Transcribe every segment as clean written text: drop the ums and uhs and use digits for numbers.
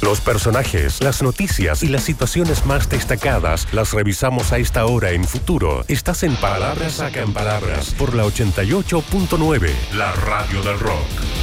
Los personajes, las noticias y las situaciones más destacadas las revisamos a esta hora en Futuro. Estás en Palabras Sacan Palabras por la 88.9, la radio del rock.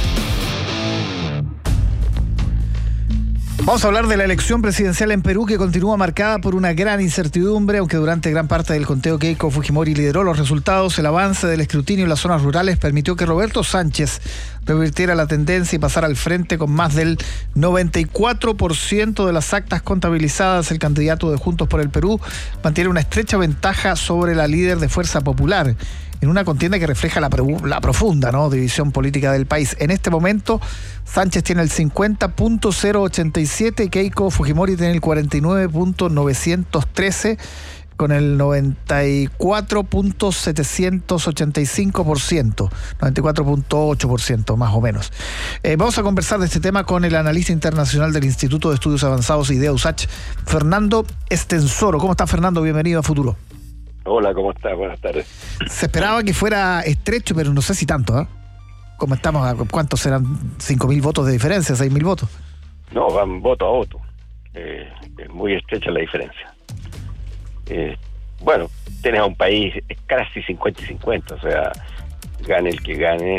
Vamos a hablar de la elección presidencial en Perú, que continúa marcada por una gran incertidumbre, aunque durante gran parte del conteo Keiko Fujimori lideró los resultados. El avance del escrutinio en las zonas rurales permitió que Roberto Sánchez revirtiera la tendencia y pasara al frente con más del 94% de las actas contabilizadas. El candidato de Juntos por el Perú mantiene una estrecha ventaja sobre la líder de Fuerza Popular, en una contienda que refleja la profunda, división política del país. En este momento, Sánchez tiene el 50.087 y Keiko Fujimori tiene el 49.913, con el 94.785%, 94.8% más o menos. Vamos a conversar de este tema con el analista internacional del Instituto de Estudios Avanzados IDEA USACH, Fernando Estensoro. ¿Cómo está, Fernando? Bienvenido a Futuro. Hola, ¿cómo estás? Buenas tardes. Se esperaba que fuera estrecho, pero no sé si tanto, ¿eh? ¿Cómo estamos? ¿Cuántos serán? ¿5.000 votos de diferencia? ¿6.000 votos? No, van voto a voto. Es muy estrecha la diferencia. Bueno, tienes a un país casi 50 y 50, o sea, gane el que gane,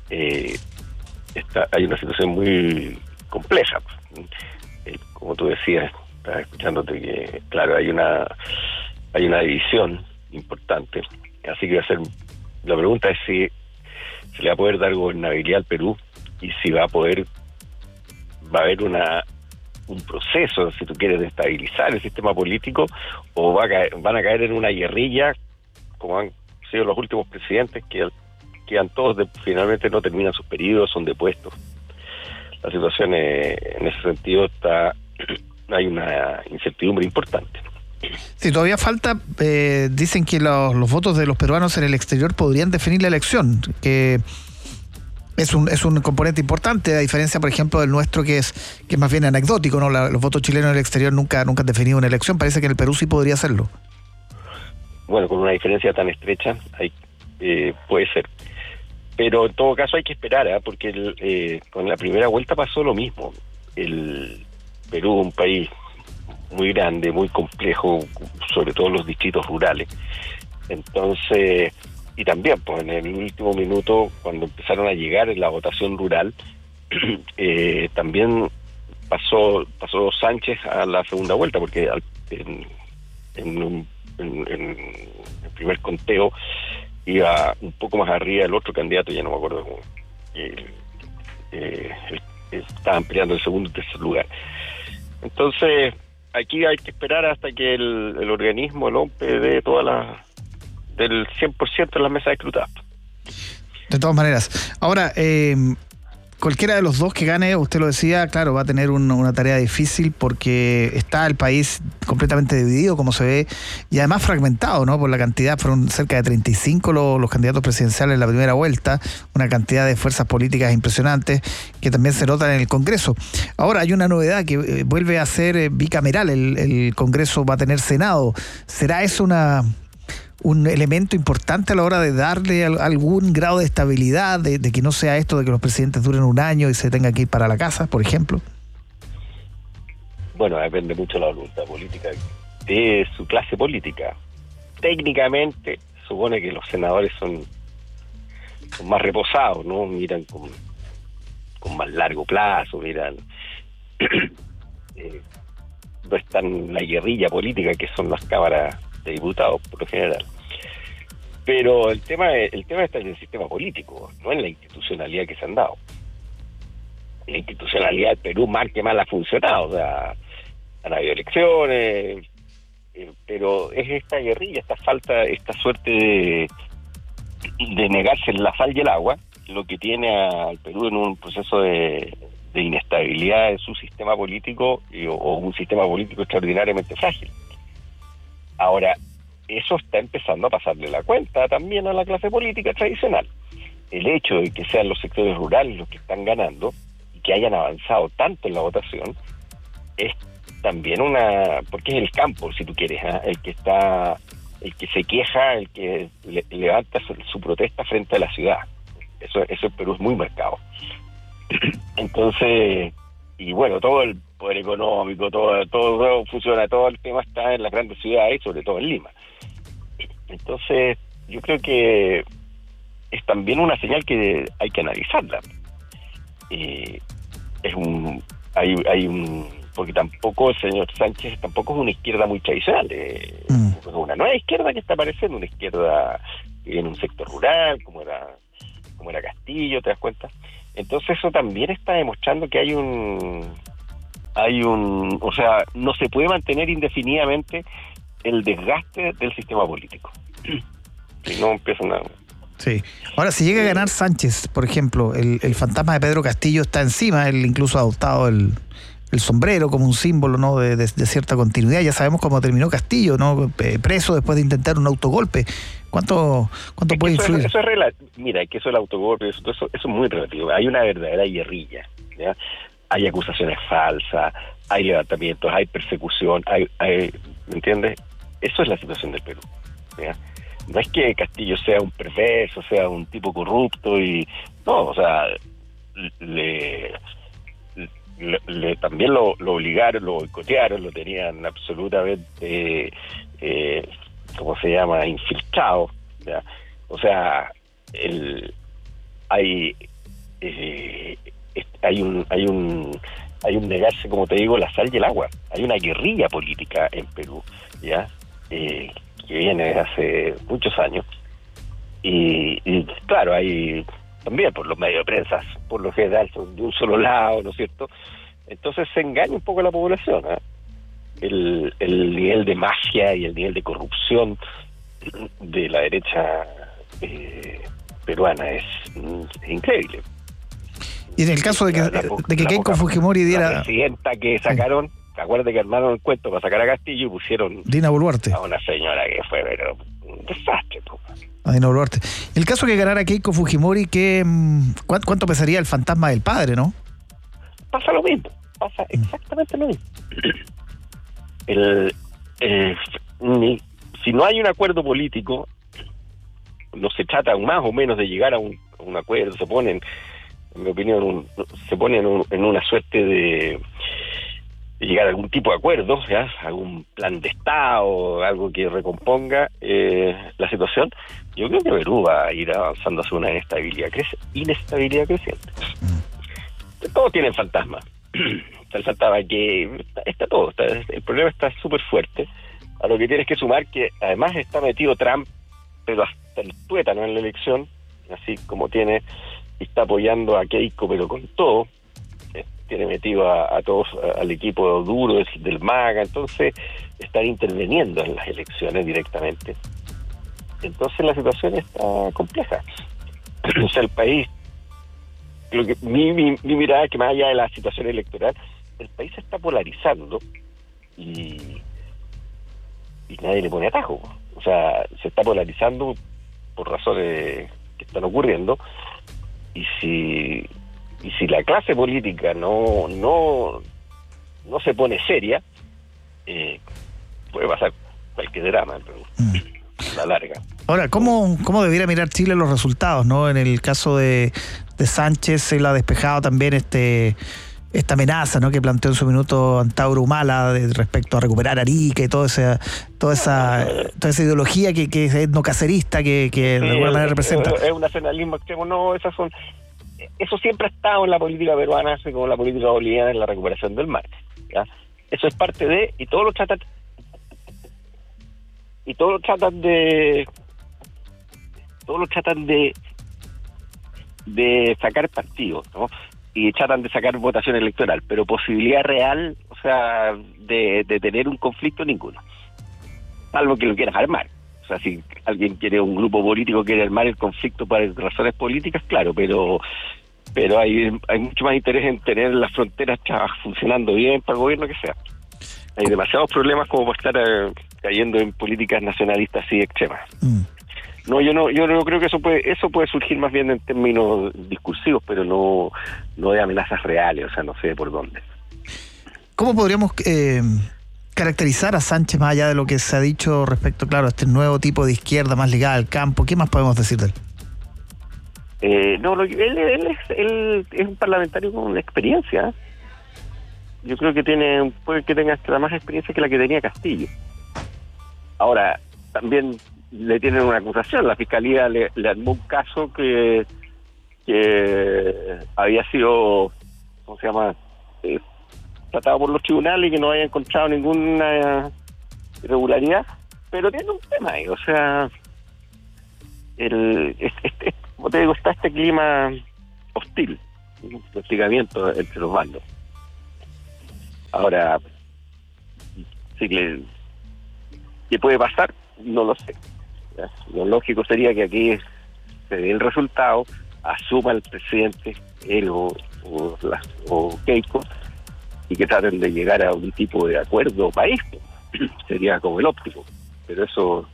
hay una situación muy compleja. Como tú decías, estaba escuchándote que, claro, hay una división importante, así que la pregunta es si se le va a poder dar gobernabilidad al Perú y si va a haber un proceso, si tú quieres, de estabilizar el sistema político, o van a caer en una guerrilla como han sido los últimos presidentes, que quedan todos, finalmente no terminan sus periodos, son depuestos. La situación en ese sentido hay una incertidumbre importante. Sí, todavía falta, dicen que los votos de los peruanos en el exterior podrían definir la elección, que es un componente importante, a diferencia, por ejemplo, del nuestro, que es más bien anecdótico, ¿no? Los votos chilenos en el exterior nunca han definido una elección. Parece que en el Perú sí podría hacerlo. Bueno, con una diferencia tan estrecha, puede ser. Pero en todo caso hay que esperar, porque con la primera vuelta pasó lo mismo. El Perú es un país muy grande, muy complejo, sobre todo los distritos rurales. Entonces, y también pues en el último minuto, cuando empezaron a llegar en la votación rural, también pasó Sánchez a la segunda vuelta, porque en el primer conteo iba un poco más arriba el otro candidato, ya no me acuerdo cómo, estaban peleando el segundo y tercer lugar. Entonces, aquí hay que esperar hasta que el organismo, el OMPE, dé del 100% en la mesa de escrutado. De todas maneras. Ahora, cualquiera de los dos que gane, usted lo decía, claro, va a tener una tarea difícil, porque está el país completamente dividido, como se ve, y además fragmentado, ¿no? Por la cantidad, fueron cerca de 35 los candidatos presidenciales en la primera vuelta, una cantidad de fuerzas políticas impresionantes que también se notan en el Congreso. Ahora hay una novedad, que vuelve a ser bicameral, el Congreso va a tener Senado. ¿Será eso un elemento importante a la hora de darle algún grado de estabilidad, de que no sea esto de que los presidentes duren un año y se tengan que ir para la casa, por ejemplo? Bueno, depende mucho de la voluntad política de su clase política. Técnicamente, supone que los senadores son más reposados, ¿no? Miran con más largo plazo, miran no están la guerrilla política que son las cámaras de diputados por lo general. Pero el tema está en el sistema político, no en la institucionalidad que se han dado. La institucionalidad del Perú más que mal ha funcionado, o sea, han habido elecciones, pero es esta guerrilla, esta falta, esta suerte de negarse la sal y el agua, lo que tiene al Perú en un proceso de inestabilidad en su sistema político, o un sistema político extraordinariamente frágil. Ahora, eso está empezando a pasarle la cuenta también a la clase política tradicional. El hecho de que sean los sectores rurales los que están ganando y que hayan avanzado tanto en la votación es también porque es el campo, si tú quieres, el que se queja, el que levanta su protesta frente a la ciudad. Eso en Perú es muy marcado. Entonces, bueno, todo el poder económico, todo funciona, todo el tema está en las grandes ciudades, sobre todo en Lima. Entonces, yo creo que es también una señal que hay que analizarla. Porque tampoco el señor Sánchez tampoco es una izquierda muy tradicional, es una nueva izquierda que está apareciendo, una izquierda que viene en un sector rural, como era Castillo, ¿te das cuenta? Entonces eso también está demostrando que o sea, no se puede mantener indefinidamente el desgaste del sistema político. Si no empiezan a... Sí. Ahora, si llega a ganar Sánchez, por ejemplo, el fantasma de Pedro Castillo está encima, él incluso ha adoptado el sombrero como un símbolo, ¿no?, de cierta continuidad. Ya sabemos cómo terminó Castillo, ¿no?, preso después de intentar un autogolpe. ¿Cuánto puede influir? Mira, que eso el autogolpe, eso es muy relativo. Hay una verdadera guerrilla, ¿ya? Hay acusaciones falsas, hay levantamientos, hay persecución, ¿me entiendes? Eso es la situación del Perú, ¿ya? No es que Castillo sea un perverso, sea un tipo corrupto no, o sea, también lo obligaron, lo boicotearon, lo tenían absolutamente, ¿cómo se llama?, infiltrado, ¿ya? O sea, hay un negarse, como te digo, la sal y el agua. Hay una guerrilla política en Perú, ¿ya? Que viene desde hace muchos años. Y claro, hay también por los medios de prensa, por lo general son de un solo lado, ¿no es cierto? Entonces se engaña un poco la población, ¿eh? El nivel de magia y el nivel de corrupción de la derecha peruana es increíble. Y en el caso de que Keiko Fujimori diera... La presidenta que sacaron, acuérdate que armaron el cuento para sacar a Castillo y pusieron... Dina Boluarte. A una señora que fue pero un desastre. A Dina Boluarte. En el caso de que ganara Keiko Fujimori, ¿cuánto pesaría el fantasma del padre, no? Pasa lo mismo, pasa exactamente lo mismo. Si no hay un acuerdo político, no se trata más o menos de llegar a un acuerdo, se ponen, en mi opinión, en una suerte de llegar a algún tipo de acuerdo, ¿ya? Algún plan de Estado, algo que recomponga la situación. Yo creo que Perú va a ir avanzando hacia una inestabilidad creciente. Todos tienen fantasmas. Está el fantasma que está todo. El problema está súper fuerte. A lo que tienes que sumar que además está metido Trump, pero hasta el tuétano en la elección, así como está apoyando a Keiko, pero con todo. Tiene metido a todos, al equipo duro del MAGA, entonces están interviniendo en las elecciones directamente. Entonces la situación está compleja. O sea, el país, mi mirada es que más allá de la situación electoral, el país se está polarizando y nadie le pone atajo. O sea, se está polarizando por razones que están ocurriendo, y si la clase política no se pone seria, puede pasar cualquier drama en Perú, a la larga. Ahora, ¿cómo debiera mirar Chile los resultados, no? En el caso de Sánchez, él ha despejado también esta amenaza, ¿no?, que planteó en su minuto Antauro Humala respecto a recuperar Arica y toda esa ideología que es etnocacerista que de alguna manera representa. Es un nacionalismo extremo, no, eso siempre ha estado en la política peruana, así como la política boliviana en la recuperación del mar, ¿ya? Eso es parte de, y todos lo tratan de sacar partido, ¿no? Y tratan de sacar votación electoral, pero posibilidad real, o sea, de tener un conflicto, ninguno. Salvo que lo quieras armar. O sea, si alguien un grupo político quiere armar el conflicto para razones políticas, claro, pero hay mucho más interés en tener las fronteras funcionando bien para el gobierno que sea. Hay demasiados problemas como para estar cayendo en políticas nacionalistas así extremas. No, yo no creo que eso puede surgir más bien en términos discursivos, pero no de amenazas reales, o sea, no sé por dónde. ¿Cómo podríamos caracterizar a Sánchez más allá de lo que se ha dicho respecto, claro, a este nuevo tipo de izquierda más ligada al campo? ¿Qué más podemos decir de él? Él es un parlamentario con experiencia. Yo creo que puede que tenga hasta más experiencia que la que tenía Castillo. Ahora, también le tienen una acusación. La Fiscalía le armó un caso que había sido, ¿cómo se llama?, tratado por los tribunales y que no había encontrado ninguna irregularidad, pero tiene un tema ahí, o sea, como te digo, está este clima hostil, un hostigamiento entre los bandos. Ahora, sí ¿qué puede pasar? No lo sé. Lo lógico sería que aquí se dé el resultado, asuma el presidente, él o Keiko, y que traten de llegar a un tipo de acuerdo país. Sería como el óptimo, pero eso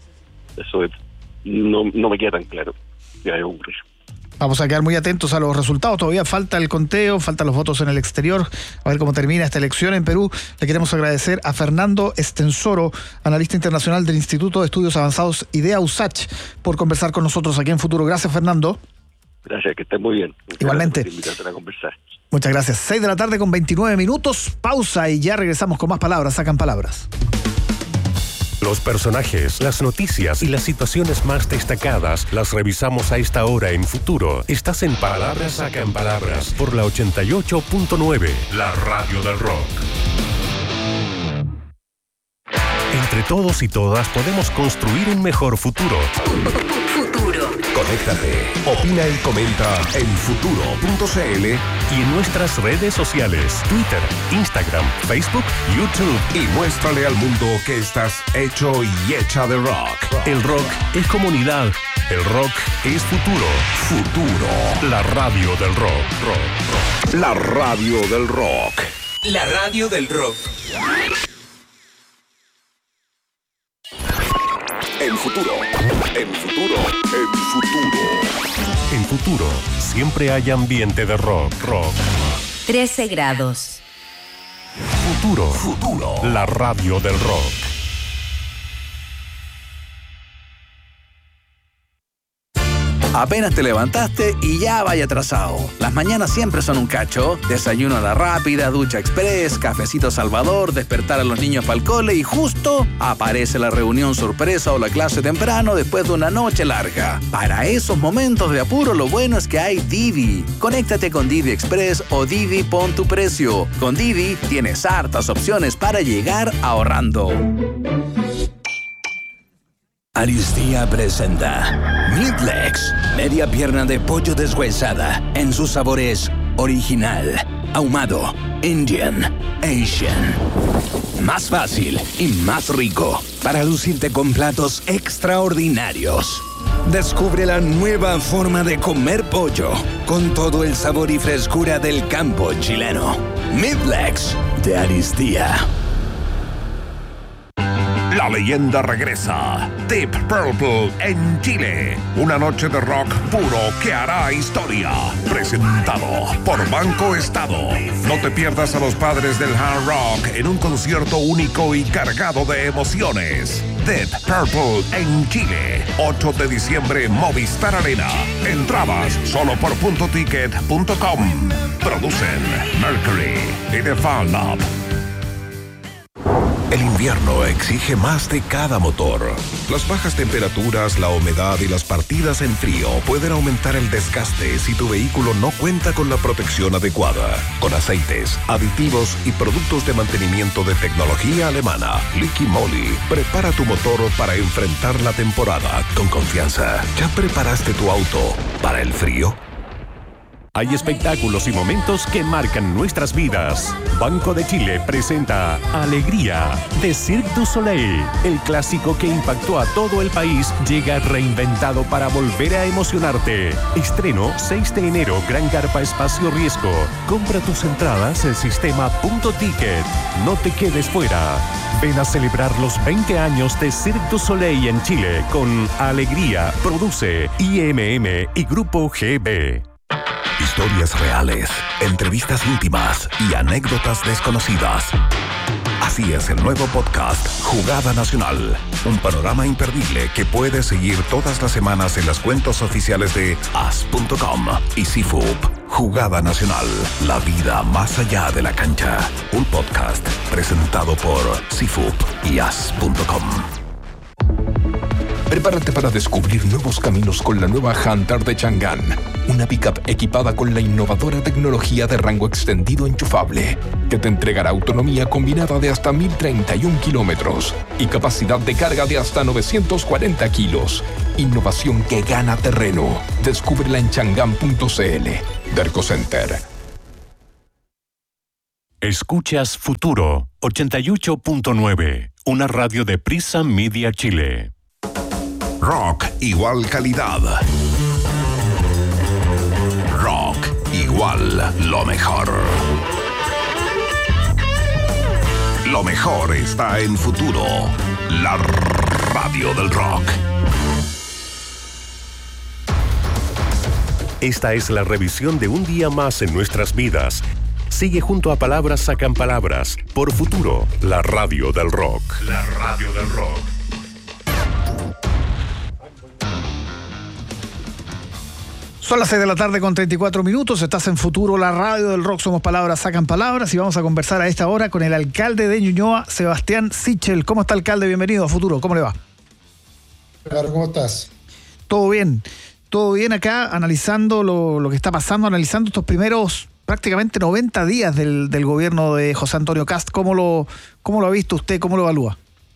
no me queda tan claro que vaya a ocurrir. Vamos a quedar muy atentos a los resultados. Todavía falta el conteo, faltan los votos en el exterior. A ver cómo termina esta elección en Perú. Le queremos agradecer a Fernando Estensoro, analista internacional del Instituto de Estudios Avanzados IDEA USACH, por conversar con nosotros aquí en Futuro. Gracias, Fernando. Gracias, que estén muy bien. Igualmente. Gracias a conversar. Muchas gracias. 6 de la tarde con 29 minutos. Pausa y ya regresamos con más palabras. Sacan palabras. Los personajes, las noticias y las situaciones más destacadas las revisamos a esta hora en Futuro. Estás en Palabras Sacan Palabras por la 88.9, la radio del rock. Entre todos y todas podemos construir un mejor futuro. Conéctate, opina y comenta en futuro.cl y en nuestras redes sociales, Twitter, Instagram, Facebook, YouTube. Y muéstrale al mundo que estás hecho y hecha de rock. El rock es comunidad. El rock es futuro. Futuro. La radio del rock. La radio del rock. La radio del rock. En futuro. En futuro. En futuro. En Futuro siempre hay ambiente de rock. 13 grados. Futuro. La radio del rock. Apenas te levantaste y ya vaya atrasado. Las mañanas siempre son un cacho. Desayuno a la rápida, ducha express, cafecito Salvador, despertar a los niños para el cole y justo aparece la reunión sorpresa o la clase temprano después de una noche larga. Para esos momentos de apuro, lo bueno es que hay Didi. Conéctate con Didi Express o Didi Pon tu Precio. Con Didi tienes hartas opciones para llegar ahorrando. Aristía presenta Midlegs, media pierna de pollo deshuesada en sus sabores original, ahumado, Indian, Asian. Más fácil y más rico para lucirte con platos extraordinarios. Descubre la nueva forma de comer pollo con todo el sabor y frescura del campo chileno. Midlegs de Aristía. La leyenda regresa. Deep Purple en Chile. Una noche de rock puro que hará historia. Presentado por Banco Estado. No te pierdas a los padres del hard rock en un concierto único y cargado de emociones. Deep Purple en Chile. 8 de diciembre, Movistar Arena. Entradas solo por .ticket.com. Producen Mercury y The Fan Lab. El invierno exige más de cada motor. Las bajas temperaturas, la humedad y las partidas en frío pueden aumentar el desgaste si tu vehículo no cuenta con la protección adecuada. Con aceites, aditivos y productos de mantenimiento de tecnología alemana, Liqui Moly prepara tu motor para enfrentar la temporada con confianza. ¿Ya preparaste tu auto para el frío? Hay espectáculos y momentos que marcan nuestras vidas. Banco de Chile presenta Alegría de Cirque du Soleil. El clásico que impactó a todo el país llega reinventado para volver a emocionarte. Estreno 6 de enero, Gran Carpa Espacio Riesgo. Compra tus entradas en sistema.ticket. No te quedes fuera. Ven a celebrar los 20 años de Cirque du Soleil en Chile con Alegría. Produce IMM y Grupo GB. Historias reales, entrevistas íntimas y anécdotas desconocidas. Así es el nuevo podcast Jugada Nacional. Un panorama imperdible que puedes seguir todas las semanas en las cuentas oficiales de as.com y Cifub. Jugada Nacional, la vida más allá de la cancha. Un podcast presentado por Seafood y As.com. Prepárate para descubrir nuevos caminos con la nueva Hunter de Chang'an, una pickup equipada con la innovadora tecnología de rango extendido enchufable, que te entregará autonomía combinada de hasta 1031 kilómetros y capacidad de carga de hasta 940 kilos. Innovación que gana terreno. Descúbrela en chang'an.cl. Derco Center. Escuchas Futuro 88.9, una radio de Prisa Media Chile. Rock igual calidad. Rock igual lo mejor. Lo mejor está en Futuro, la radio del rock. Esta es la revisión de un día más en nuestras vidas. Sigue junto a Palabras Sacan Palabras por Futuro, la radio del rock. La radio del rock. Son las 6 de la tarde con 34 minutos, estás en Futuro, la radio del rock, somos Palabras Sacan Palabras y vamos a conversar a esta hora con el alcalde de Ñuñoa, Sebastián Sichel. ¿Cómo está, alcalde? Bienvenido a Futuro, ¿cómo le va? Claro, ¿cómo estás? Todo bien acá, analizando lo que está pasando, analizando estos primeros prácticamente 90 días del gobierno de José Antonio Kast. ¿Cómo lo ha visto usted? ¿Cómo lo evalúa?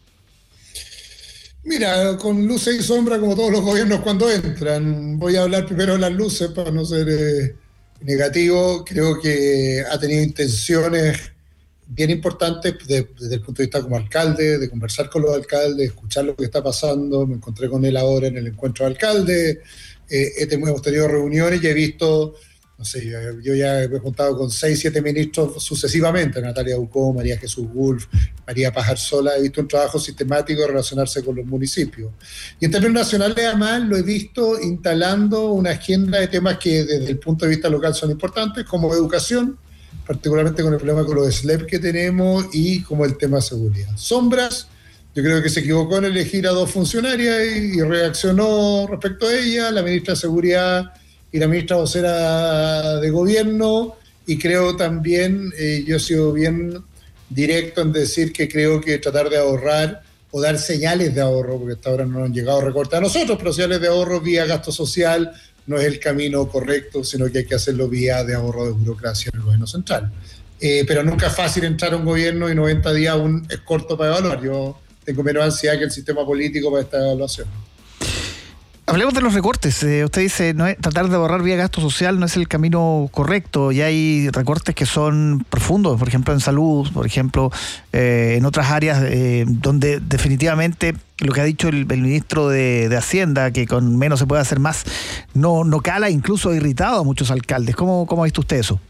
Mira, con luces y sombras como todos los gobiernos cuando entran. Voy a hablar primero de las luces para no ser negativo. Creo que ha tenido intenciones bien importantes desde el punto de vista como alcalde, de conversar con los alcaldes, escuchar lo que está pasando. Me encontré con él ahora en el encuentro de alcalde. Hemos tenido reuniones y he visto, no sé, yo ya he juntado con 6, 7 ministros sucesivamente, Natalia Ucó, María Jesús Wolf, María Pajarsola. He visto un trabajo sistemático de relacionarse con los municipios. Y en términos nacionales, además, lo he visto instalando una agenda de temas que desde el punto de vista local son importantes, como educación, particularmente con el problema con los SLEP que tenemos y como el tema de seguridad. Sombras, yo creo que se equivocó en elegir a 2 funcionarias y reaccionó respecto a ella, la ministra de Seguridad y la ministra vocera de Gobierno, y creo también, yo he sido bien directo en decir que creo que tratar de ahorrar o dar señales de ahorro, porque hasta ahora no nos han llegado recortes a nosotros, pero señales de ahorro vía gasto social no es el camino correcto, sino que hay que hacerlo vía de ahorro de burocracia en el gobierno central. Pero nunca es fácil entrar a un gobierno y 90 días aún es corto para evaluar. Yo tengo menos ansiedad que el sistema político para esta evaluación. Hablemos de los recortes. Usted dice tratar de ahorrar vía gasto social no es el camino correcto. Y hay recortes que son profundos, por ejemplo en salud, por ejemplo en otras áreas donde definitivamente lo que ha dicho el ministro de Hacienda, que con menos se puede hacer más, no cala, incluso ha irritado a muchos alcaldes. ¿Cómo ha visto usted eso?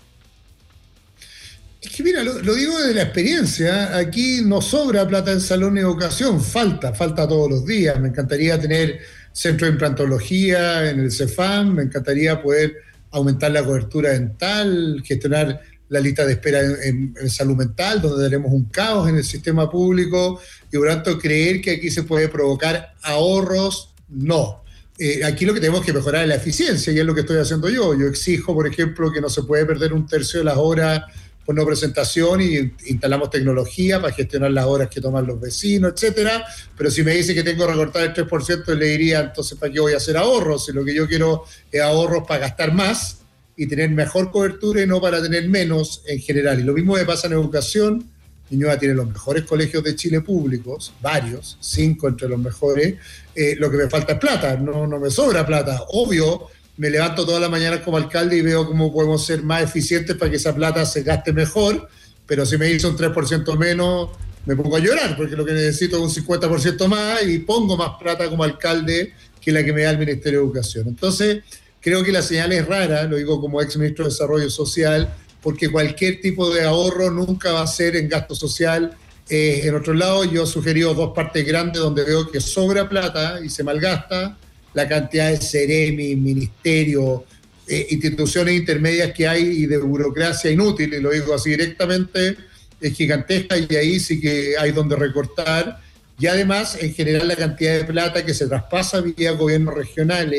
Es que mira, lo digo desde la experiencia. Aquí no sobra plata en salud ni educación, falta todos los días. Me encantaría tener centro de implantología en el CEFAM, me encantaría poder aumentar la cobertura dental, gestionar la lista de espera en salud mental, donde tenemos un caos en el sistema público, y por tanto creer que aquí se puede provocar ahorros, no. Aquí lo que tenemos que mejorar es la eficiencia, y es lo que estoy haciendo yo. Yo exijo, por ejemplo, que no se puede perder 1/3 de las horas por no presentación, y instalamos tecnología para gestionar las horas que toman los vecinos, etcétera. Pero si me dice que tengo que recortar el 3%, le diría, entonces, ¿para qué voy a hacer ahorros? Si lo que yo quiero es ahorros para gastar más y tener mejor cobertura y no para tener menos en general. Y lo mismo me pasa en educación. Ñuñoa tiene los mejores colegios de Chile públicos, varios, 5 entre los mejores. Lo que me falta es plata, no me sobra plata. Obvio, me levanto todas las mañanas como alcalde y veo cómo podemos ser más eficientes para que esa plata se gaste mejor, pero si me hizo un 3% menos, me pongo a llorar, porque lo que necesito es un 50% más y pongo más plata como alcalde que la que me da el Ministerio de Educación. Entonces, creo que la señal es rara, lo digo como ex ministro de Desarrollo Social, porque cualquier tipo de ahorro nunca va a ser en gasto social. En otro lado, yo he sugerido 2 partes grandes donde veo que sobra plata y se malgasta. La cantidad de Ceremi, ministerios, instituciones intermedias que hay y de burocracia inútil, y lo digo así directamente, es gigantesca, y ahí sí que hay donde recortar. Y además, en general, la cantidad de plata que se traspasa vía gobiernos regionales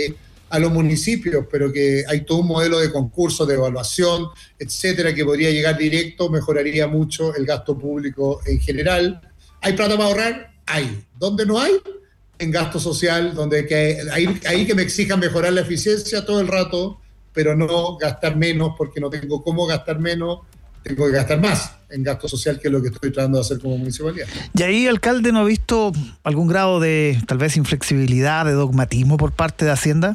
a los municipios, pero que hay todo un modelo de concurso, de evaluación, etcétera, que podría llegar directo, mejoraría mucho el gasto público en general. ¿Hay plata para ahorrar? Hay. ¿Dónde no hay? En gasto social, donde ahí que me exijan mejorar la eficiencia todo el rato, pero no gastar menos, porque no tengo cómo gastar menos, tengo que gastar más en gasto social, que es lo que estoy tratando de hacer como municipalidad. ¿Y ahí, alcalde, no ha visto algún grado de, tal vez, inflexibilidad, de dogmatismo por parte de Hacienda?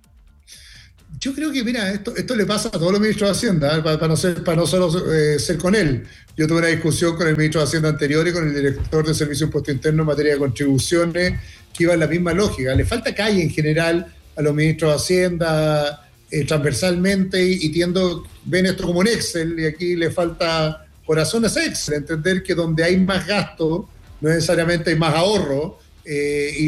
Yo creo que, mira, esto le pasa a todos los ministros de Hacienda, para no solo ser con él. Yo tuve una discusión con el ministro de Hacienda anterior y con el director de Servicio de Impuesto Interno en materia de contribuciones, que iba en la misma lógica. Le falta calle en general a los ministros de Hacienda transversalmente, y ven esto como un Excel, y aquí le falta corazón a ese Excel, entender que donde hay más gasto, no necesariamente hay más ahorro, y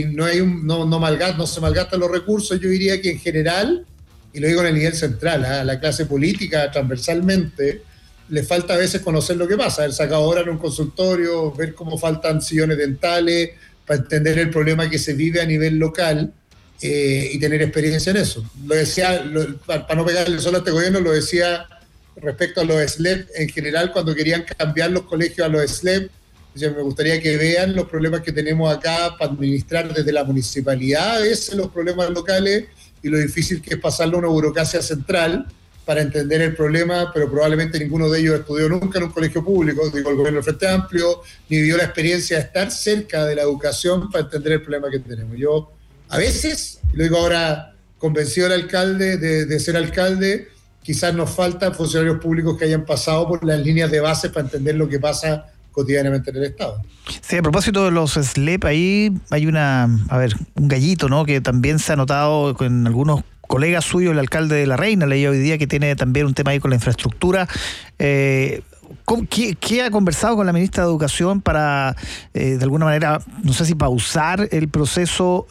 no se malgastan los recursos. Yo diría que en general, y lo digo en el nivel central, a la clase política transversalmente, le falta a veces conocer lo que pasa, haber sacado hora en un consultorio, ver cómo faltan sillones dentales, para entender el problema que se vive a nivel local, y tener experiencia en eso. Lo decía, para no pegarle solo a este gobierno, lo decía respecto a los SLEP en general, cuando querían cambiar los colegios a los SLEP. Me gustaría que vean los problemas que tenemos acá para administrar desde la municipalidad a veces los problemas locales, y lo difícil que es pasarlo a una burocracia central para entender el problema, pero probablemente ninguno de ellos estudió nunca en un colegio público, digo, el gobierno del Frente Amplio, ni vivió la experiencia de estar cerca de la educación para entender el problema que tenemos. Yo, a veces, y lo digo ahora convencido del alcalde de ser alcalde, quizás nos faltan funcionarios públicos que hayan pasado por las líneas de base para entender lo que pasa cotidianamente en el Estado. Sí, a propósito de los SLEP, ahí hay un gallito, ¿no?, que también se ha notado con algunos colegas suyos. El alcalde de La Reina, leí hoy día que tiene también un tema ahí con la infraestructura. ¿Qué ha conversado con la ministra de Educación para, de alguna manera, no sé si pausar el proceso,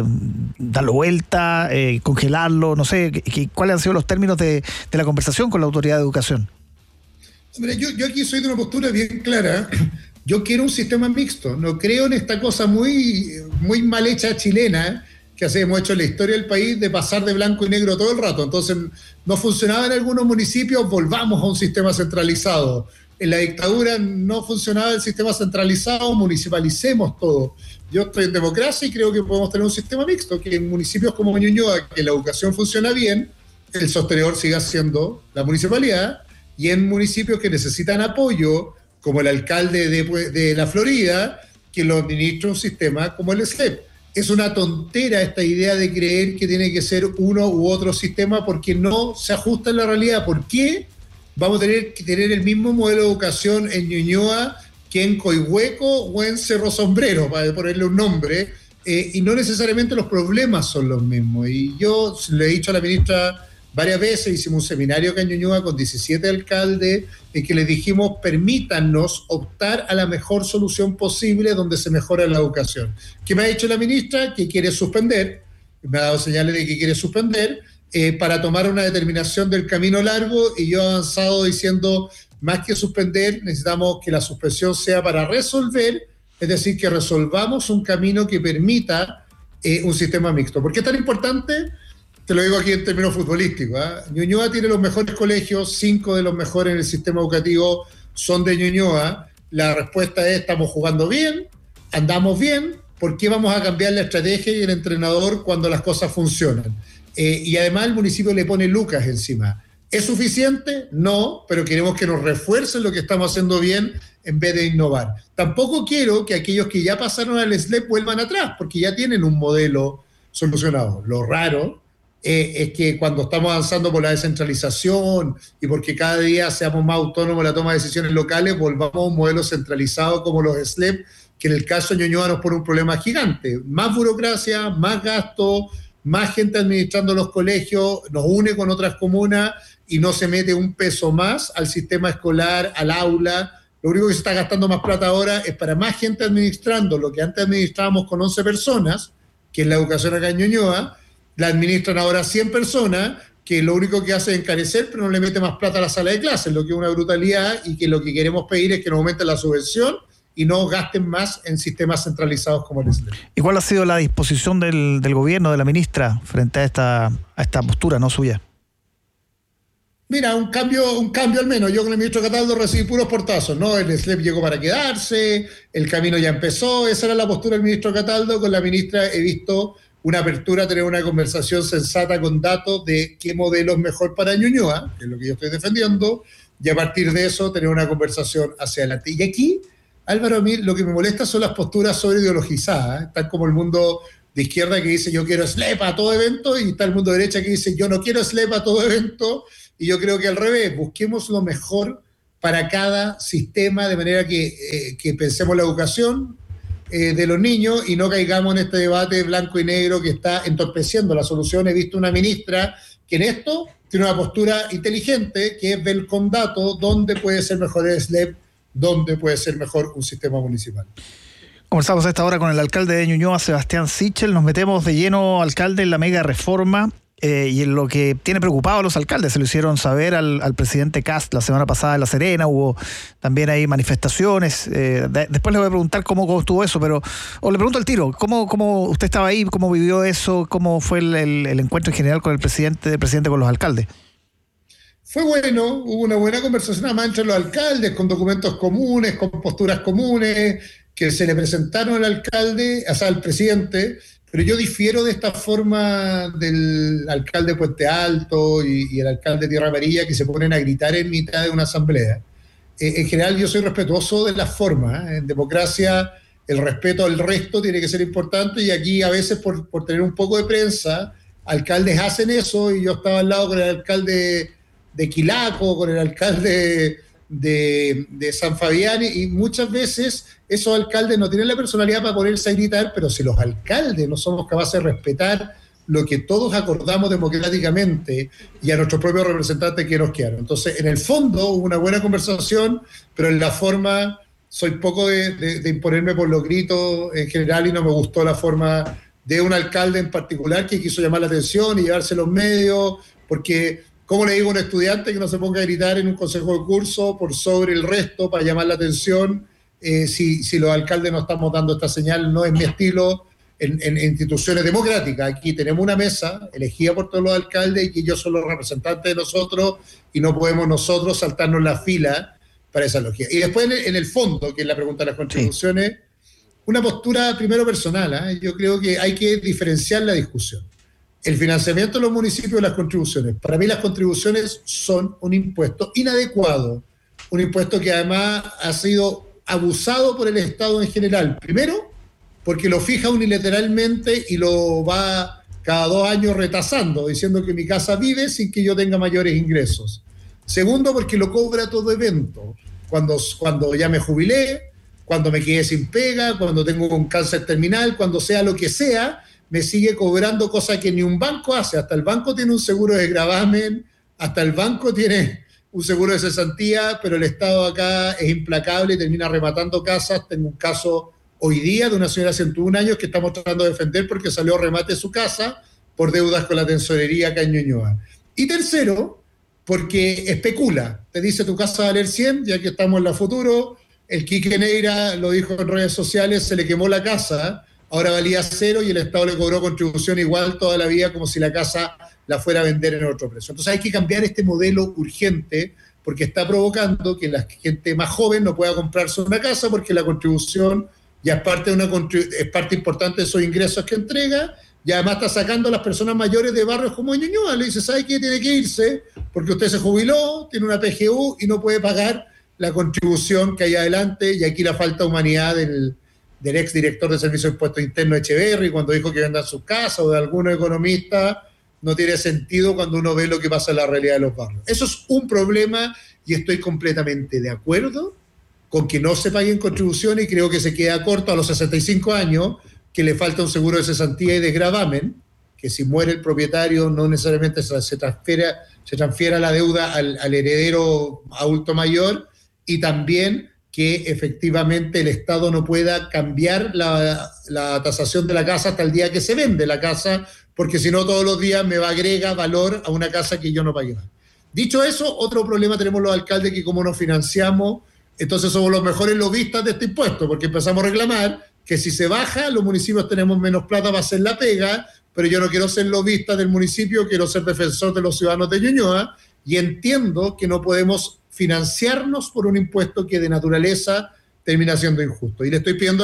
darlo vuelta, congelarlo? No sé, ¿cuáles han sido los términos de la conversación con la autoridad de educación? Hombre, yo aquí soy de una postura bien clara. Yo quiero un sistema mixto. No creo en esta cosa muy, muy mal hecha chilena que hemos hecho en la historia del país, de pasar de blanco y negro todo el rato. Entonces, no funcionaba en algunos municipios, volvamos a un sistema centralizado. En la dictadura no funcionaba el sistema centralizado, municipalicemos todo. Yo estoy en democracia y creo que podemos tener un sistema mixto, que en municipios como Ñuñoa, que la educación funciona bien, el sostenedor siga siendo la municipalidad, y en municipios que necesitan apoyo, como el alcalde de la Florida, que lo administra un sistema como el SLEP. Es una tontera esta idea de creer que tiene que ser uno u otro sistema, porque no se ajusta en la realidad. ¿Por qué vamos a tener que tener el mismo modelo de educación en Ñuñoa que en Coihueco o en Cerro Sombrero, para ponerle un nombre? Y no necesariamente los problemas son los mismos. Y yo le he dicho a la ministra varias veces, hicimos un seminario acá en Ñuñoa con 17 alcaldes, en que les dijimos, permítannos optar a la mejor solución posible donde se mejora la educación. ¿Qué me ha dicho la ministra? Que quiere suspender, me ha dado señales de que quiere suspender, para tomar una determinación del camino largo, y yo he avanzado diciendo, más que suspender, necesitamos que la suspensión sea para resolver, es decir, que resolvamos un camino que permita un sistema mixto. ¿Por qué es tan importante? Te lo digo aquí en términos futbolísticos. Ñuñoa tiene los mejores colegios, 5 de los mejores en el sistema educativo son de Ñuñoa. La respuesta es, estamos jugando bien, andamos bien, ¿por qué vamos a cambiar la estrategia y el entrenador cuando las cosas funcionan? Y además el municipio le pone lucas encima. ¿Es suficiente? No, pero queremos que nos refuercen lo que estamos haciendo bien en vez de innovar. Tampoco quiero que aquellos que ya pasaron al SLEP vuelvan atrás, porque ya tienen un modelo solucionado. Lo raro es que cuando estamos avanzando por la descentralización y porque cada día seamos más autónomos en la toma de decisiones locales, volvamos a un modelo centralizado como los SLEP, que en el caso de Ñuñoa nos pone un problema gigante. Más burocracia, más gasto, más gente administrando los colegios, nos une con otras comunas y no se mete un peso más al sistema escolar, al aula. Lo único que se está gastando más plata ahora es para más gente administrando lo que antes administrábamos con 11 personas, que es la educación acá en Ñuñoa. La administran ahora 100 personas, que lo único que hace es encarecer, pero no le mete más plata a la sala de clases, lo que es una brutalidad, y que lo que queremos pedir es que nos aumenten la subvención y no gasten más en sistemas centralizados como el SLEP. ¿Y cuál ha sido la disposición del gobierno, de la ministra, frente a esta postura no suya? Mira, un cambio al menos. Yo con el ministro Cataldo recibí puros portazos, ¿no? El SLEP llegó para quedarse, el camino ya empezó, esa era la postura del ministro Cataldo. Con la ministra he visto una apertura a tener una conversación sensata con datos de qué modelo es mejor para Ñuñoa, que es lo que yo estoy defendiendo, y a partir de eso tener una conversación hacia adelante. Y aquí, Álvaro, a mí lo que me molesta son las posturas sobre ideologizadas, tal como el mundo de izquierda que dice yo quiero SLEP a todo evento, y está el mundo de derecha que dice yo no quiero SLEP a todo evento, y yo creo que al revés, busquemos lo mejor para cada sistema, de manera que pensemos la educación de los niños y no caigamos en este debate blanco y negro que está entorpeciendo la solución. He visto una ministra que en esto tiene una postura inteligente, que es ver con datos dónde puede ser mejor el SLEP, dónde puede ser mejor un sistema municipal. Conversamos a esta hora con el alcalde de Ñuñoa, Sebastián Sichel. Nos metemos de lleno, alcalde, en la mega reforma y en lo que tiene preocupado a los alcaldes. Se lo hicieron saber al presidente Kast la semana pasada en La Serena. Hubo también ahí manifestaciones. Después le voy a preguntar cómo estuvo eso, pero le pregunto al tiro, ¿cómo usted estaba ahí? ¿Cómo vivió eso? ¿Cómo fue el encuentro en general con el presidente con los alcaldes? Fue bueno, hubo una buena conversación además entre los alcaldes, con documentos comunes, con posturas comunes, que se le presentaron al alcalde, o sea, al presidente, pero yo difiero de esta forma del alcalde de Puente Alto y el alcalde de Tierra Amarilla, que se ponen a gritar en mitad de una asamblea. En general yo soy respetuoso de las formas. En democracia el respeto al resto tiene que ser importante, y aquí a veces por tener un poco de prensa, alcaldes hacen eso, y yo estaba al lado con el alcalde de Quilaco, con el alcalde de San Fabián, y muchas veces esos alcaldes no tienen la personalidad para ponerse a gritar, pero si los alcaldes no somos capaces de respetar lo que todos acordamos democráticamente y a nuestros propios representantes que nos quedaron. Entonces, en el fondo hubo una buena conversación, pero en la forma soy poco de imponerme por los gritos en general, y no me gustó la forma de un alcalde en particular que quiso llamar la atención y llevarse los medios, porque ¿cómo le digo a un estudiante que no se ponga a gritar en un consejo de curso por sobre el resto para llamar la atención? Si los alcaldes no estamos dando esta señal, no es mi estilo en instituciones democráticas. Aquí tenemos una mesa elegida por todos los alcaldes y ellos son los representantes de nosotros, y no podemos nosotros saltarnos la fila para esa lógica. Y después en el fondo, que es la pregunta de las contribuciones, sí, una postura primero personal. Yo creo que hay que diferenciar la discusión. El financiamiento de los municipios y las contribuciones. Para mí las contribuciones son un impuesto inadecuado, un impuesto que además ha sido abusado por el Estado en general. Primero, porque lo fija unilateralmente y lo va cada 2 años retasando, diciendo que mi casa vive sin que yo tenga mayores ingresos. Segundo, porque lo cobra todo evento. Cuando ya me jubilé, cuando me quedé sin pega, cuando tengo un cáncer terminal, cuando sea lo que sea, me sigue cobrando cosas que ni un banco hace. Hasta el banco tiene un seguro de gravamen, hasta el banco tiene un seguro de cesantía, pero el Estado acá es implacable y termina rematando casas. Tengo un caso hoy día de una señora de 101 años que estamos tratando de defender porque salió a remate su casa por deudas con la tesorería acá en Ñuñoa. Y tercero, porque especula. Te dice tu casa va a valer 100, ya que estamos en la futuro. El Quique Neira lo dijo en redes sociales, se le quemó la casa, ahora valía 0 y el Estado le cobró contribución igual toda la vida, como si la casa la fuera a vender en otro precio. Entonces hay que cambiar este modelo urgente, porque está provocando que la gente más joven no pueda comprarse una casa, porque la contribución ya es parte importante de esos ingresos que entrega, y además está sacando a las personas mayores de barrios como Ñuñoa. Le dice, ¿sabe qué? Tiene que irse porque usted se jubiló, tiene una PGU y no puede pagar la contribución que hay adelante. Y aquí la falta de humanidad del exdirector de Servicio de Impuestos Internos Echeverri, cuando dijo que vendan sus casas, o de algunos economistas. No tiene sentido cuando uno ve lo que pasa en la realidad de los barrios. Eso es un problema, y estoy completamente de acuerdo con que no se paguen contribuciones, y creo que se queda corto a los 65 años, que le falta un seguro de cesantía y de gravamen, que si muere el propietario no necesariamente se transfiera la deuda al heredero adulto mayor, y también que efectivamente el Estado no pueda cambiar la tasación de la casa hasta el día que se vende la casa, porque si no todos los días me agrega valor a una casa que yo no pagué más. Dicho eso, otro problema tenemos los alcaldes, que como nos financiamos entonces somos los mejores lobistas de este impuesto, porque empezamos a reclamar que si se baja, los municipios tenemos menos plata para hacer la pega, pero yo no quiero ser lobista del municipio, quiero ser defensor de los ciudadanos de Ñuñoa, y entiendo que no podemos financiarnos por un impuesto que de naturaleza termina siendo injusto. Y le estoy pidiendo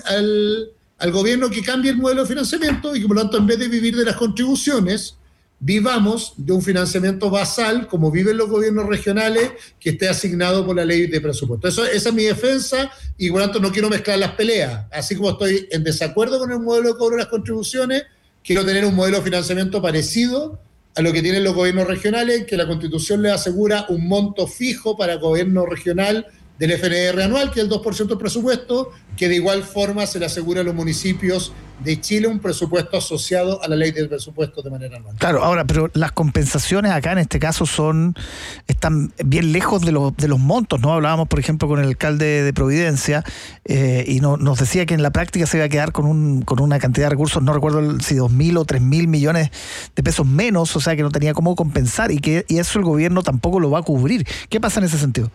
al gobierno que cambie el modelo de financiamiento y que, por lo tanto, en vez de vivir de las contribuciones, vivamos de un financiamiento basal, como viven los gobiernos regionales, que esté asignado por la ley de presupuesto. Esa es mi defensa, y por lo tanto no quiero mezclar las peleas. Así como estoy en desacuerdo con el modelo de cobro de las contribuciones, quiero tener un modelo de financiamiento parecido a lo que tienen los gobiernos regionales, que la Constitución les asegura un monto fijo para el gobierno regional del FNR anual, que es el 2% del presupuesto, que de igual forma se le asegura a los municipios de Chile un presupuesto asociado a la ley del presupuesto de manera anual. Claro, ahora, pero las compensaciones acá en este caso están bien lejos de los montos, ¿no? Hablábamos, por ejemplo, con el alcalde de Providencia y nos decía que en la práctica se iba a quedar con una cantidad de recursos, no recuerdo si 2.000 o 3.000 millones de pesos menos, o sea que no tenía cómo compensar y eso el gobierno tampoco lo va a cubrir. ¿Qué pasa en ese sentido?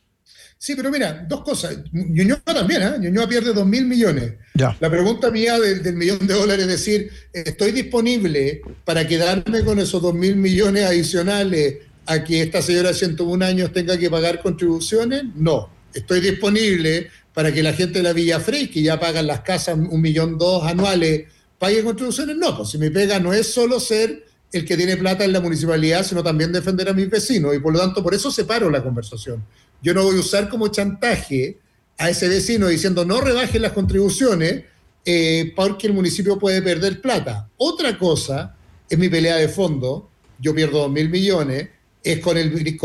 Sí, pero mira, dos cosas. Ñuñoa también, Ñuñoa pierde 2.000 millones. Ya. La pregunta mía del $1.000.000 es decir, ¿estoy disponible para quedarme con esos 2.000 millones adicionales a que esta señora de 101 años tenga que pagar contribuciones? No. ¿Estoy disponible para que la gente de la Villa Frey, que ya pagan las casas 1.2 millones anuales, pague contribuciones? No, pues si mi pega no es solo ser el que tiene plata en la municipalidad, sino también defender a mis vecinos, y por lo tanto, por eso separo la conversación. Yo no voy a usar como chantaje a ese vecino diciendo no rebajen las contribuciones porque el municipio puede perder plata. Otra cosa es mi pelea de fondo, yo pierdo 2.000 millones, es con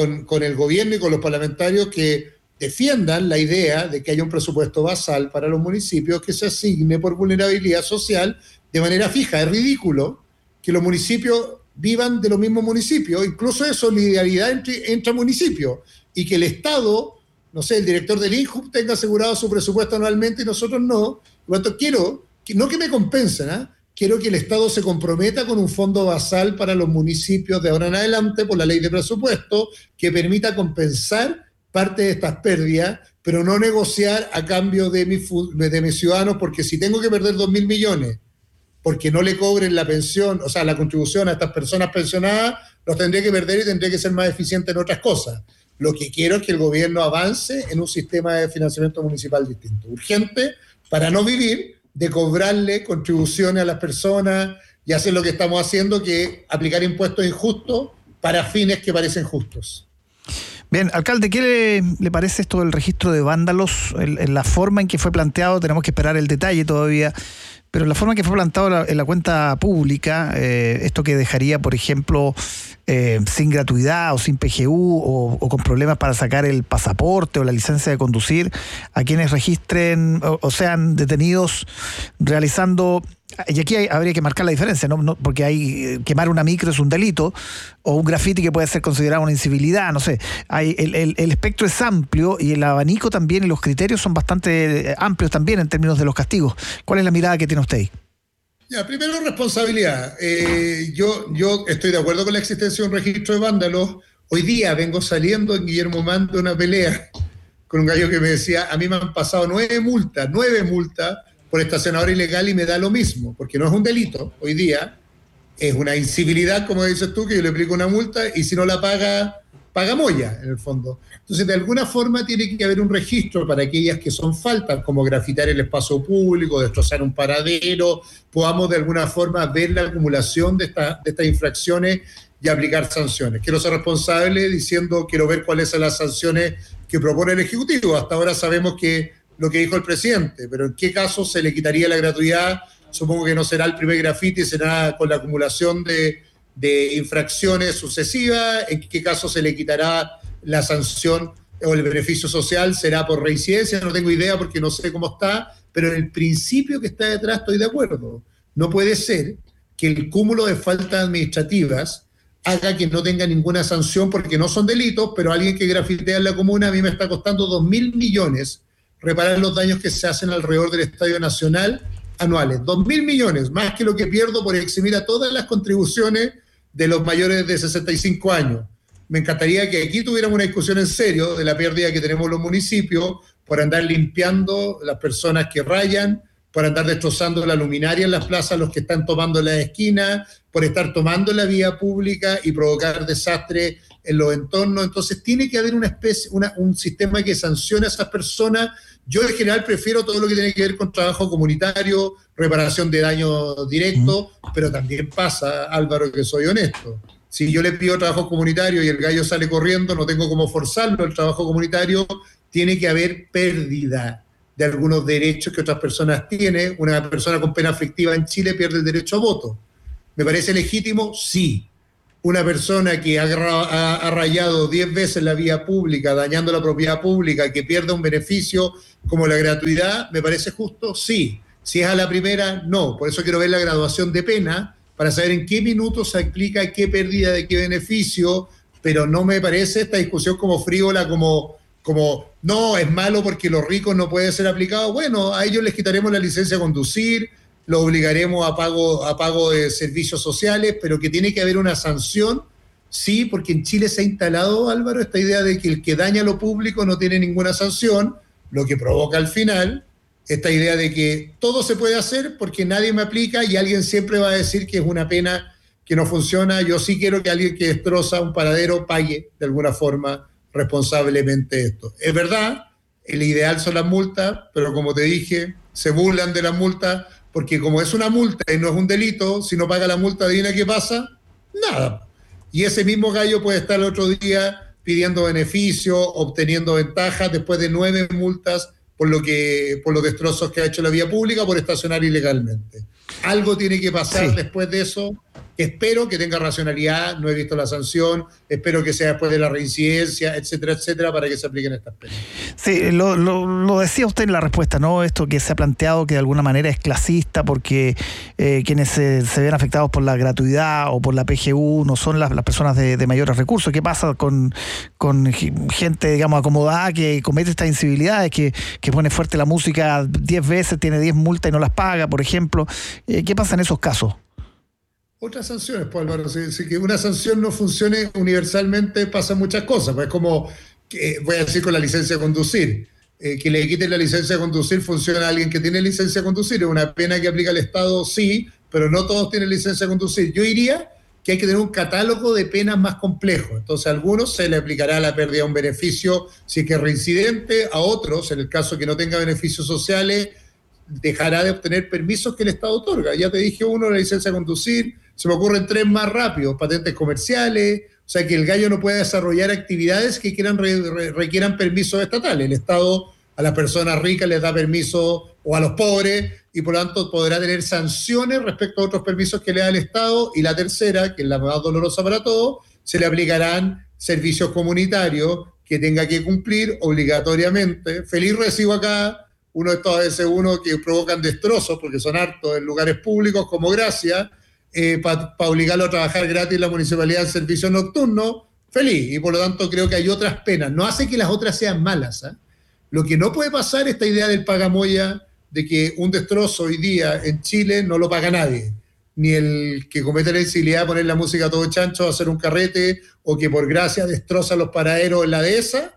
el gobierno y con los parlamentarios que defiendan la idea de que haya un presupuesto basal para los municipios que se asigne por vulnerabilidad social de manera fija. Es ridículo que los municipios vivan de los mismos municipios, incluso de solidaridad entre municipios, y que el Estado, no sé, el director del INJUB tenga asegurado su presupuesto anualmente y nosotros no. Por lo tanto, quiero, no que me compensen, quiero que el Estado se comprometa con un fondo basal para los municipios de ahora en adelante por la ley de presupuesto que permita compensar parte de estas pérdidas, pero no negociar a cambio de mis ciudadanos, porque si tengo que perder 2.000 millones porque no le cobren la pensión, o sea, la contribución a estas personas pensionadas, los tendré que perder y tendré que ser más eficiente en otras cosas. Lo que quiero es que el gobierno avance en un sistema de financiamiento municipal distinto, urgente, para no vivir de cobrarle contribuciones a las personas y hacer lo que estamos haciendo, que es aplicar impuestos injustos para fines que parecen justos. Bien, alcalde, ¿qué le parece esto del registro de vándalos? En la forma en que fue planteado, tenemos que esperar el detalle todavía, pero la forma en que fue planteado en la cuenta pública, esto que dejaría, por ejemplo, sin gratuidad o sin PGU o con problemas para sacar el pasaporte o la licencia de conducir a quienes registren o sean detenidos realizando, y aquí habría que marcar la diferencia, ¿no? Porque quemar una micro es un delito, o un grafiti que puede ser considerado una incivilidad, no sé. El espectro es amplio y el abanico también, y los criterios son bastante amplios también en términos de los castigos. ¿Cuál es la mirada que tiene usted ahí? Ya, primero, responsabilidad. Yo estoy de acuerdo con la existencia de un registro de vándalos. Hoy día vengo saliendo en Guillermo Mann de una pelea con un gallo que me decía, a mí me han pasado 9 multas por estacionador ilegal y me da lo mismo, porque no es un delito hoy día, es una incivilidad, como dices tú, que yo le aplico una multa y si no la paga molla, en el fondo. Entonces, de alguna forma tiene que haber un registro para aquellas que son faltas, como grafitar el espacio público, destrozar un paradero, podamos de alguna forma ver la acumulación de estas infracciones y aplicar sanciones. Quiero ser responsable diciendo, quiero ver cuáles son las sanciones que propone el Ejecutivo. Hasta ahora sabemos que lo que dijo el presidente, pero ¿en qué caso se le quitaría la gratuidad? Supongo que no será el primer grafiti, será con la acumulación de infracciones sucesivas. ¿En qué caso se le quitará la sanción o el beneficio social? ¿Será por reincidencia? No tengo idea porque no sé cómo está, pero en el principio que está detrás estoy de acuerdo. No puede ser que el cúmulo de faltas administrativas haga que no tenga ninguna sanción porque no son delitos, pero alguien que grafitea en la comuna a mí me está costando 2.000 millones reparar los daños que se hacen alrededor del Estadio Nacional anuales. 2.000 millones, más que lo que pierdo por eximir a todas las contribuciones de los mayores de 65 años. me encantaría que aquí tuviéramos una discusión en serio de la pérdida que tenemos los municipios por andar limpiando las personas que rayan, por andar destrozando la luminaria en las plazas, los que están tomando las esquinas, por estar tomando la vía pública y provocar desastre en los entornos. Entonces tiene que haber un sistema que sancione a esas personas. Yo en general prefiero todo lo que tiene que ver con trabajo comunitario, reparación de daños directos, pero también pasa, Álvaro, que soy honesto. Si yo le pido trabajo comunitario y el gallo sale corriendo, no tengo cómo forzarlo el trabajo comunitario, tiene que haber pérdida de algunos derechos que otras personas tienen. Una persona con pena aflictiva en Chile pierde el derecho a voto. ¿Me parece legítimo? Sí. Una persona que ha rayado 10 veces la vía pública, dañando la propiedad pública, que pierda un beneficio como la gratuidad, ¿me parece justo? Sí. Si es a la primera, no. Por eso quiero ver la graduación de pena, para saber en qué minutos se aplica qué pérdida de qué beneficio, pero no me parece esta discusión como frívola, como no, es malo porque los ricos no puede ser aplicado. Bueno, a ellos les quitaremos la licencia a conducir, los obligaremos a pago de servicios sociales, pero que tiene que haber una sanción, sí, porque en Chile se ha instalado, Álvaro, esta idea de que el que daña lo público no tiene ninguna sanción, lo que provoca al final esta idea de que todo se puede hacer porque nadie me aplica y alguien siempre va a decir que es una pena que no funciona. Yo sí quiero que alguien que destroza un paradero pague de alguna forma responsablemente esto. Es verdad, el ideal son las multas, pero como te dije, se burlan de las multas porque como es una multa y no es un delito, si no paga la multa, adivina qué pasa, nada. Y ese mismo gallo puede estar el otro día pidiendo beneficios, obteniendo ventajas después de 9 multas por los destrozos que ha hecho la vía pública por estacionar ilegalmente. Algo tiene que pasar después de eso. Espero que tenga racionalidad, no he visto la sanción, espero que sea después de la reincidencia, etcétera, etcétera, para que se apliquen estas penas. Sí, lo decía usted en la respuesta, ¿no? Esto que se ha planteado que de alguna manera es clasista porque quienes se ven afectados por la gratuidad o por la PGU no son las personas de mayores recursos. ¿Qué pasa con gente, digamos, acomodada que comete estas incivilidades, que pone fuerte la música 10 veces, tiene 10 multas y no las paga, por ejemplo? ¿Qué pasa en esos casos? Otras sanciones, pues Álvaro, si que una sanción no funcione universalmente pasan muchas cosas, pues es como, voy a decir con la licencia de conducir, que le quiten la licencia de conducir funciona a alguien que tiene licencia de conducir, es una pena que aplica el Estado, sí, pero no todos tienen licencia de conducir. Yo diría que hay que tener un catálogo de penas más complejo, entonces a algunos se le aplicará la pérdida de un beneficio si es que es reincidente, a otros, en el caso que no tenga beneficios sociales, dejará de obtener permisos que el Estado otorga. Ya te dije uno, la licencia de conducir, se me ocurren 3 más rápidos, patentes comerciales, o sea que el gallo no puede desarrollar actividades que requieran permisos estatales. El Estado a las personas ricas les da permiso o a los pobres y por lo tanto podrá tener sanciones respecto a otros permisos que le da el Estado. Y la tercera, que es la más dolorosa para todos, se le aplicarán servicios comunitarios que tenga que cumplir obligatoriamente. Feliz recibo acá uno de estos ABC1 que provocan destrozos porque son hartos en lugares públicos como Gracia, para obligarlo a trabajar gratis en la municipalidad en servicios nocturnos, feliz. Y por lo tanto creo que hay otras penas. No hace que las otras sean malas, ¿eh? Lo que no puede pasar es esta idea del pagamoya, de que un destrozo hoy día en Chile no lo paga nadie. Ni el que comete la incivilidad de poner la música a todo chancho, hacer un carrete, o que por gracia destroza los paraderos en la dehesa,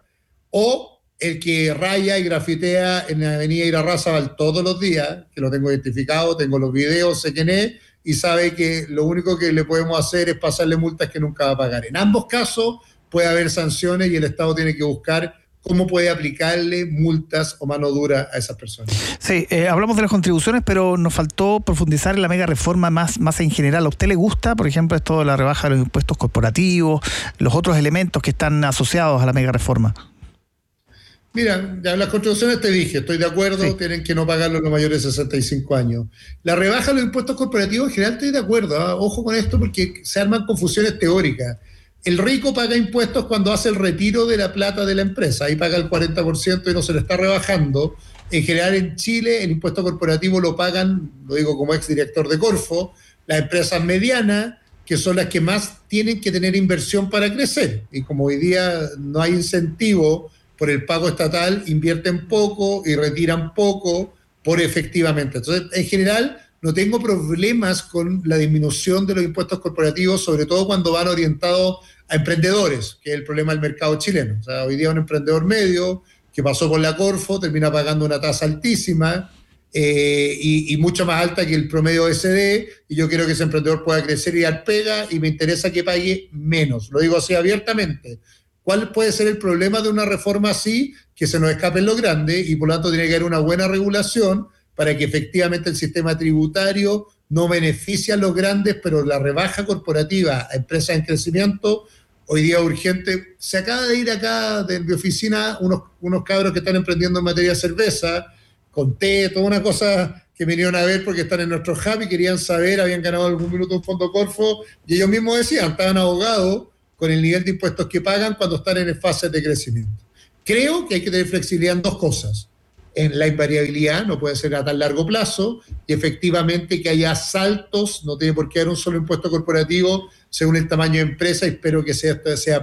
o el que raya y grafitea en la avenida Irarrázaval todos los días, que lo tengo identificado, tengo los videos, sé quién es, y sabe que lo único que le podemos hacer es pasarle multas que nunca va a pagar. En ambos casos puede haber sanciones y el Estado tiene que buscar cómo puede aplicarle multas o mano dura a esas personas. Sí, hablamos de las contribuciones, pero nos faltó profundizar en la mega reforma más en general. ¿A usted le gusta, por ejemplo, esto de la rebaja de los impuestos corporativos, los otros elementos que están asociados a la mega reforma? Mira, ya las contribuciones te dije, estoy de acuerdo, sí. Tienen que no pagarlo los mayores de 65 años. La rebaja de los impuestos corporativos en general estoy de acuerdo, ¿eh? Ojo con esto porque se arman confusiones teóricas. El rico paga impuestos cuando hace el retiro de la plata de la empresa, ahí paga el 40% y no se lo está rebajando. En general en Chile el impuesto corporativo lo pagan, lo digo como exdirector de Corfo, las empresas medianas, que son las que más tienen que tener inversión para crecer. Y como hoy día no hay incentivo por el pago estatal, invierten poco y retiran poco por efectivamente. Entonces, en general, no tengo problemas con la disminución de los impuestos corporativos, sobre todo cuando van orientados a emprendedores, que es el problema del mercado chileno. O sea, hoy día un emprendedor medio que pasó por la Corfo termina pagando una tasa altísima y mucho más alta que el promedio SD, y yo quiero que ese emprendedor pueda crecer y dar pega, y me interesa que pague menos. Lo digo así abiertamente. ¿Cuál puede ser el problema de una reforma así? Que se nos escapen los grandes, y por lo tanto tiene que haber una buena regulación para que efectivamente el sistema tributario no beneficie a los grandes, pero la rebaja corporativa a empresas en crecimiento hoy día es urgente. Se acaba de ir acá de mi oficina unos cabros que están emprendiendo en materia de cerveza, con té, toda una cosa que vinieron a ver porque están en nuestro hub y querían saber, habían ganado algún minuto un fondo Corfo, y ellos mismos decían, estaban ahogados con el nivel de impuestos que pagan cuando están en fases de crecimiento. Creo que hay que tener flexibilidad en dos cosas. En la invariabilidad, no puede ser a tan largo plazo, y efectivamente que haya saltos, no tiene por qué haber un solo impuesto corporativo según el tamaño de empresa, y espero que sea